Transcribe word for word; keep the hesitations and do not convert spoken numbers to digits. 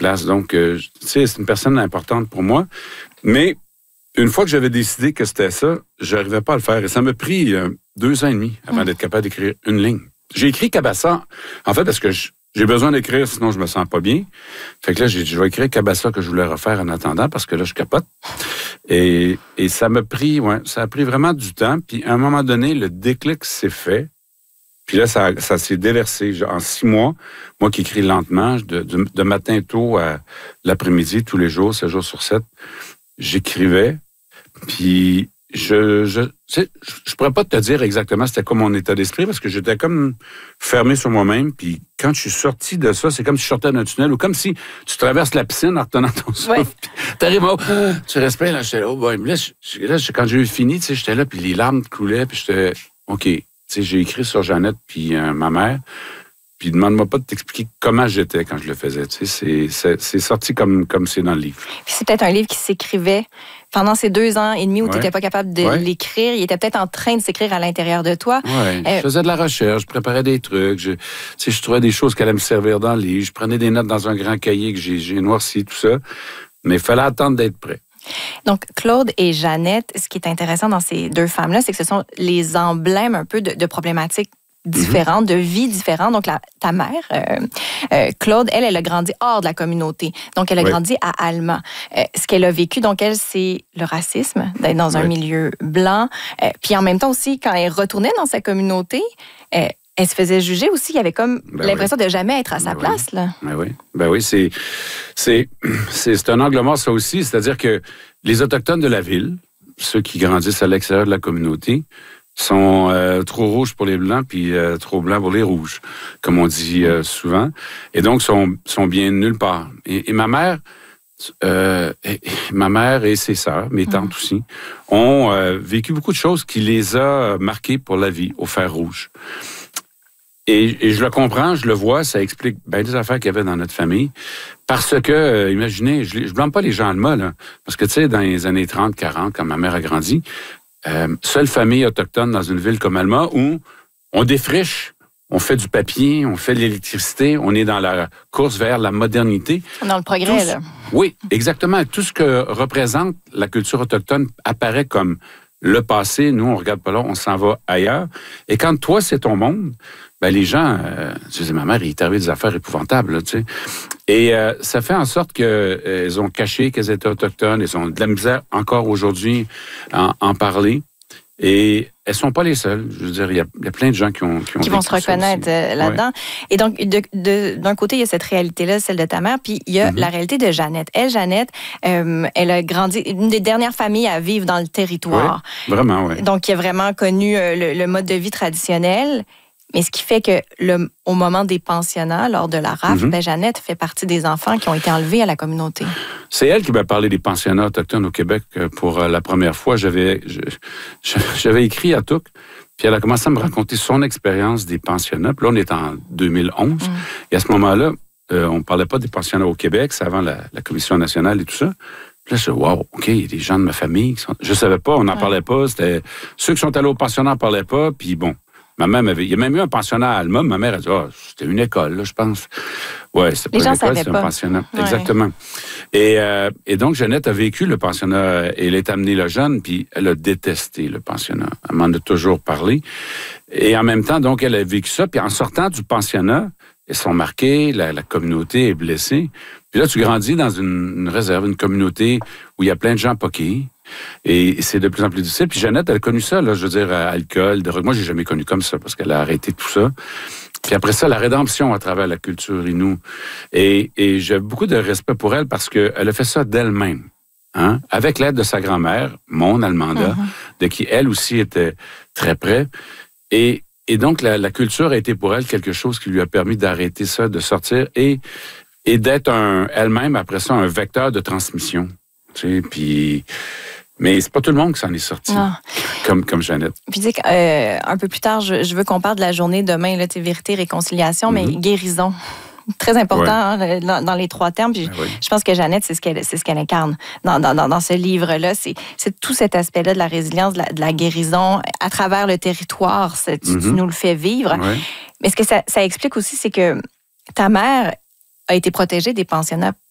place. Donc, euh, tu sais, c'est une personne importante pour moi. Mais une fois que j'avais décidé que c'était ça, je n'arrivais pas à le faire. Et ça m'a pris euh, deux ans et demi avant mmh. d'être capable d'écrire une ligne. J'ai écrit Cabassa, en fait, parce que je, j'ai besoin d'écrire, sinon je me sens pas bien. Fait que là, j'ai, je vais écrire Cabassa que je voulais refaire en attendant, parce que là, je capote. Et, et ça m'a pris, ouais, ça a pris vraiment du temps. Puis à un moment donné, le déclic s'est fait. Puis là, ça, ça s'est déversé. En six mois, moi qui écris lentement, de, de, de matin tôt à l'après-midi, tous les jours, sept jours sur sept, j'écrivais. Puis je, je, tu sais, je pourrais pas te dire exactement c'était quoi mon état d'esprit parce que j'étais comme fermé sur moi-même. Puis quand je suis sorti de ça, c'est comme si je sortais d'un tunnel ou comme si tu traverses la piscine en retenant ton souffle. Ouais. T'arrives au, tu respires, là, j'étais là, oh boy. Là, je, là, quand j'ai eu fini, tu sais, j'étais là, puis les larmes coulaient, puis j'étais, OK. Tu sais, j'ai écrit sur Jeannette puis euh, ma mère. Puis demande-moi pas de t'expliquer comment j'étais quand je le faisais. Tu sais, c'est, c'est, c'est sorti comme, comme c'est dans le livre. Puis c'est peut-être un livre qui s'écrivait pendant ces deux ans et demi où ouais. tu n'étais pas capable de ouais. l'écrire. Il était peut-être en train de s'écrire à l'intérieur de toi. Oui, euh, je faisais de la recherche, je préparais des trucs. Je, tu sais, je trouvais des choses qui allaient me servir dans le livre. Je prenais des notes dans un grand cahier que j'ai, j'ai noirci, tout ça. Mais il fallait attendre d'être prêt. Donc, Claude et Jeannette, ce qui est intéressant dans ces deux femmes-là, c'est que ce sont les emblèmes un peu de, de problématiques différentes, mm-hmm. de vies différentes. Donc, la, ta mère, euh, euh, Claude, elle, elle a grandi hors de la communauté. Donc, elle a oui. grandi à Alma. Euh, ce qu'elle a vécu, donc, elle, c'est le racisme, d'être dans un oui. milieu blanc. Euh, puis, en même temps aussi, quand elle retournait dans sa communauté, euh, elle se faisait juger aussi. Il y avait comme ben l'impression oui. de jamais être à sa ben place. Oui. Là. Ben oui, ben oui c'est, c'est, c'est, c'est un angle mort, ça aussi. C'est-à-dire que les Autochtones de la ville, ceux qui grandissent à l'extérieur de la communauté, sont euh, trop rouges pour les blancs puis euh, trop blancs pour les rouges, comme on dit euh, souvent. Et donc, sont, sont bien nulle part. Et, et ma mère, euh, et, et ma mère et ses sœurs, mes tantes mmh. aussi, ont euh, vécu beaucoup de choses qui les a marquées pour la vie, au fer rouge. Et, et je le comprends, je le vois, ça explique bien des affaires qu'il y avait dans notre famille. Parce que, euh, imaginez, je ne blâme pas les gens Alma, là, parce que, tu sais, dans les années trente, quarante, quand ma mère a grandi, euh, seule famille autochtone dans une ville comme Alma où on défriche, on fait du papier, on fait de l'électricité, on est dans la course vers la modernité. Dans le progrès, Tout, là. Oui, exactement. Tout ce que représente la culture autochtone apparaît comme le passé. Nous, on regarde pas là, on s'en va ailleurs. Et quand toi, c'est ton monde, ben les gens, euh, tu sais, ma mère, il est arrivé des affaires épouvantables, là, tu sais. Et euh, ça fait en sorte qu'elles euh, ont caché qu'elles étaient autochtones, elles ont de la misère encore aujourd'hui à en parler. Et elles sont pas les seules. Je veux dire, il y a, il y a plein de gens qui ont qui, ont qui vont se reconnaître là-dedans. Ouais. Et donc, de, de, d'un côté, il y a cette réalité-là, celle de ta mère, puis il y a mm-hmm. la réalité de Jeannette. Elle, Jeannette, euh, elle a grandi, une des dernières familles à vivre dans le territoire. Oui, vraiment, oui. Donc, qui a vraiment connu euh, le, le mode de vie traditionnel. Mais ce qui fait que, le, au moment des pensionnats, lors de la rafle, mm-hmm. ben, Jeannette fait partie des enfants qui ont été enlevés à la communauté. C'est elle qui m'a parlé des pensionnats autochtones au Québec pour la première fois. J'avais, j'avais écrit à Touc, puis elle a commencé à me raconter son expérience des pensionnats. Puis là, on est en deux mille onze. Mm. Et à ce moment-là, euh, on ne parlait pas des pensionnats au Québec, c'est avant la, la Commission nationale et tout ça. Puis là, je dis, wow, OK, il y a des gens de ma famille qui sont... Je ne savais pas, on n'en ouais. parlait pas. C'était... Ceux qui sont allés au pensionnat n'en parlaient pas, puis bon... Ma mère m'avait... Il y a même eu un pensionnat à Alma. Ma mère a dit, ah, oh, c'était une école, là, je pense. Ouais, c'était pas une école, c'était un pensionnat. Ouais. Exactement. Et, euh, et donc, Jeannette a vécu le pensionnat. Et elle est amenée là jeune, puis elle a détesté le pensionnat. Elle m'en a toujours parlé. Et en même temps, donc, elle a vécu ça. Puis en sortant du pensionnat, elles sont marquées, la, la communauté est blessée. Puis là, tu grandis dans une, une réserve, une communauté où il y a plein de gens poqués. Et c'est de plus en plus difficile. Puis Jeannette, elle a connu ça, là, je veux dire, alcool, drogue. Moi, j'ai jamais connu comme ça parce qu'elle a arrêté tout ça. Puis après ça, la rédemption à travers la culture Innu. Et, et j'ai beaucoup de respect pour elle parce qu'elle a fait ça d'elle-même, hein, avec l'aide de sa grand-mère, mon Almanda, mm-hmm. de qui elle aussi était très près. Et, et donc, la, la culture a été pour elle quelque chose qui lui a permis d'arrêter ça, de sortir et, et d'être un, elle-même, après ça, un vecteur de transmission. Tu sais, puis... Mais c'est pas tout le monde qui s'en est sorti, comme, comme Jeannette. Puis tu sais, euh, un peu plus tard, je, je veux qu'on parle de la journée demain, là, vérité, réconciliation, mm-hmm. mais guérison. Très important ouais. hein, dans, dans les trois termes. Puis oui. Je pense que Jeannette, c'est ce qu'elle, c'est ce qu'elle incarne dans, dans, dans ce livre-là. C'est, c'est tout cet aspect-là de la résilience, de la, de la guérison à travers le territoire. Tu, mm-hmm. tu nous le fais vivre. Ouais. Mais ce que ça, ça explique aussi, c'est que ta mère a été protégée des pensionnats